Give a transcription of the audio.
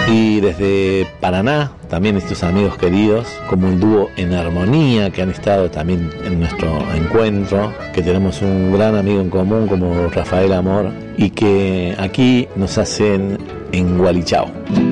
Y desde Paraná, también estos amigos queridos, como el dúo En Armonía, que han estado también en nuestro encuentro, que tenemos un gran amigo en común como Rafael Amor, y que aquí nos hacen En Gualichao.